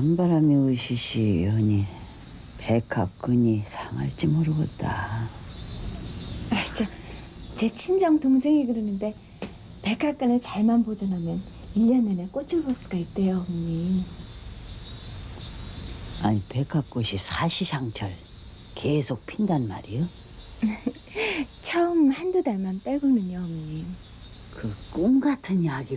찬바람이 으시시하니 백합근이 상할지 모르겠다. 제 친정 동생이 그러는데 백합관을 잘만 보존하면 1년 내내 꽃을 볼 수가 있대요, 어머님. 아니 백합꽃이 사시상철 계속 핀단 말이요? 처음 한두 달만 빼고는요, 어머님. 그 꿈 같은 이야기